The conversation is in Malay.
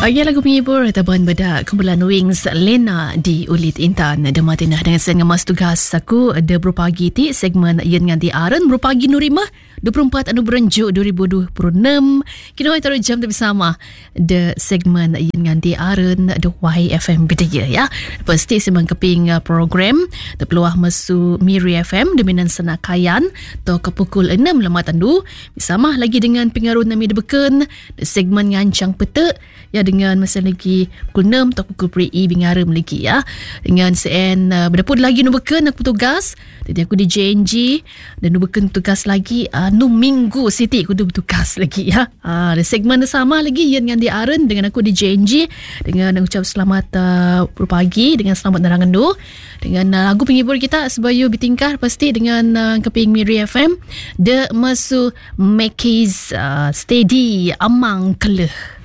Bagi lagu penghibur tabuhan bedak kumpulan Wings Lena di Ulit Intan Dematinah dengan saya ngemas tugas aku ada berpagi ti segmen Ian nganti Aren berpagi Nurimah 24 anu berenjuk 2026 kini kita jam tu bersama the segmen Ian nganti Aren the YFM Bedaya ya pasti semang keping program terpeluah mesu Miri FM Dominan Senakayan to ke pukul 6 lemat andu bersama lagi dengan pengaruh nami debeken the segmen ngancang petek ya dengan masa lagi pukul 6 atau pukul PRI bingaram lagi ya dengan CN berdapur lagi nu beken aku tugas jadi aku di JNG dan nu beken tugas lagi nu minggu Siti aku bertugas lagi ya ada segmen sama lagi Ian dengan Aren dengan aku di JNG dengan ucap selamat berpagi dengan selamat nerangan du dengan lagu penghibur kita sebayu bitingkar pasti dengan keping Miri FM de mesu Makeys Steady Amang Keleh.